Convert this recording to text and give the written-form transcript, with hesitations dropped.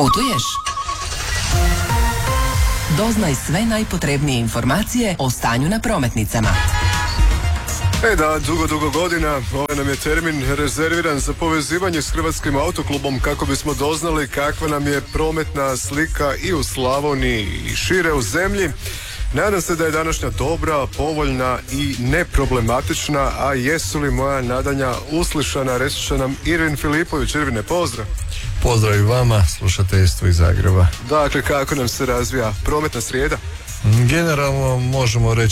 Putuješ? Doznaj sve najpotrebnije informacije o stanju na prometnicama. Da, dugo godina ovaj nam je termin rezerviran za povezivanje s Hrvatskim autoklubom kako bismo doznali kakva nam je prometna slika i u Slavoniji i šire u zemlji. Nadam se da je današnja dobra, povoljna i neproblematična, a jesu li moja nadanja uslišana, reći će nam Irvin Filipović. Irvine, pozdrav. Pozdrav i vama, slušateljstvo iz Zagreba. Dakle, kako nam se razvija prometna srijeda? Generalno možemo reći